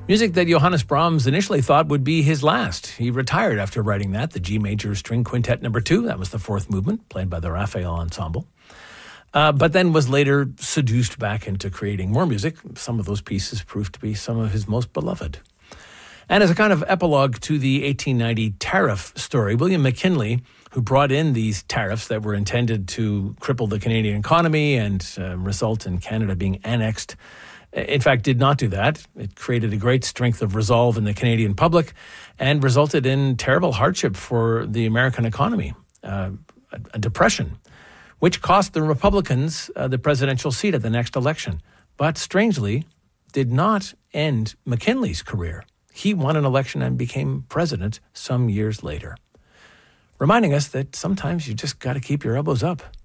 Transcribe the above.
Music that Johannes Brahms initially thought would be his last. He retired after writing that, the G Major String Quintet No. 2. That was the fourth movement, played by the Raphael Ensemble. But then was later seduced back into creating more music. Some of those pieces proved to be some of his most beloved. And as a kind of epilogue to the 1890 tariff story, William McKinley, who brought in these tariffs that were intended to cripple the Canadian economy and result in Canada being annexed, in fact, did not do that. It created a great strength of resolve in the Canadian public and resulted in terrible hardship for the American economy, a depression, which cost the Republicans the presidential seat at the next election, but strangely did not end McKinley's career. He won an election and became president some years later, reminding us that sometimes you just got to keep your elbows up.